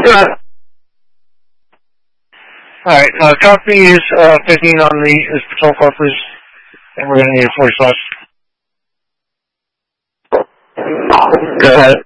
Alright, copy is 15 on the patrol car, please. And we're going to need a 40 slots. Go ahead.